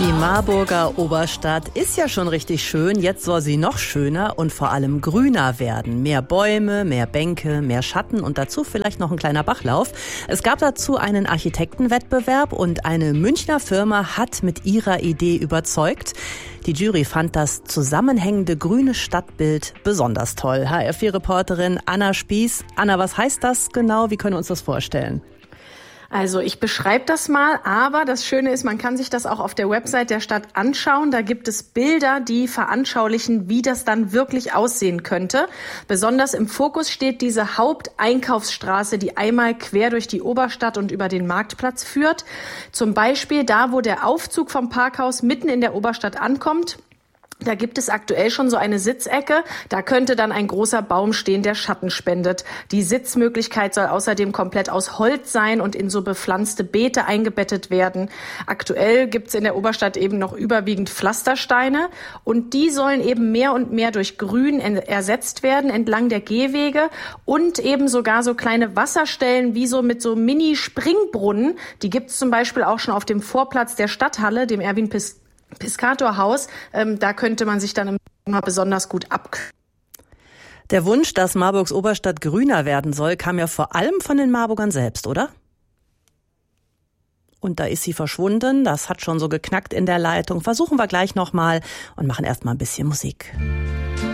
Die Marburger Oberstadt ist ja schon richtig schön. Jetzt soll sie noch schöner und vor allem grüner werden. Mehr Bäume, mehr Bänke, mehr Schatten und dazu vielleicht noch ein kleiner Bachlauf. Es gab dazu einen Architektenwettbewerb und eine Münchner Firma hat mit ihrer Idee überzeugt. Die Jury fand das zusammenhängende grüne Stadtbild besonders toll. HR4-Reporterin Anna Spieß. Anna, was heißt das genau? Wie können wir uns das vorstellen? Also ich beschreibe das mal, aber das Schöne ist, man kann sich das auch auf der Website der Stadt anschauen. Da gibt es Bilder, die veranschaulichen, wie das dann wirklich aussehen könnte. Besonders im Fokus steht diese Haupteinkaufsstraße, die einmal quer durch die Oberstadt und über den Marktplatz führt. Zum Beispiel da, wo der Aufzug vom Parkhaus mitten in der Oberstadt ankommt. Da gibt es aktuell schon so eine Sitzecke. Da könnte dann ein großer Baum stehen, der Schatten spendet. Die Sitzmöglichkeit soll außerdem komplett aus Holz sein und in so bepflanzte Beete eingebettet werden. Aktuell gibt es in der Oberstadt eben noch überwiegend Pflastersteine. Und die sollen eben mehr und mehr durch Grün ersetzt werden entlang der Gehwege. Und eben sogar so kleine Wasserstellen wie so mit so Mini-Springbrunnen. Die gibt es zum Beispiel auch schon auf dem Vorplatz der Stadthalle, dem Erwin Piscator-Haus, da könnte man sich dann im Sommer besonders gut abkühlen. Der Wunsch, dass Marburgs Oberstadt grüner werden soll, kam ja vor allem von den Marburgern selbst, oder? Und da ist sie verschwunden, das hat schon so geknackt in der Leitung. Versuchen wir gleich nochmal und machen erstmal ein bisschen Musik.